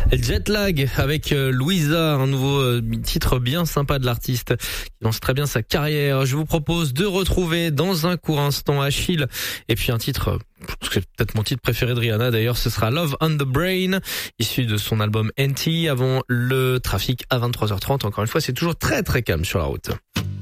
Jetlag avec Louisa, un nouveau titre bien sympa de l'artiste qui lance très bien sa carrière. Je vous propose de retrouver dans un court instant Achille et puis un titre, c'est peut-être mon titre préféré de Rihanna d'ailleurs, ce sera Love on the Brain, issu de son album NT, avant le trafic à 23h30. Encore une fois, c'est toujours très très calme sur la route.